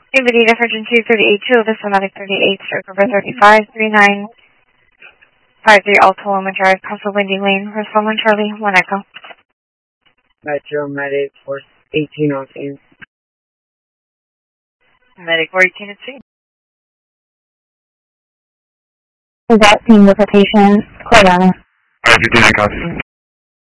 Invalid Virgin 238 this Somatic 38, stroke over 35, 3953 Alta Loma Drive, Casa Windy Lane, Roswell, Charlie, 1 Echo. Metro Medic 418 on scene. Medic 418 at scene. Is that scene with a patient? Clear. Alright, 15 on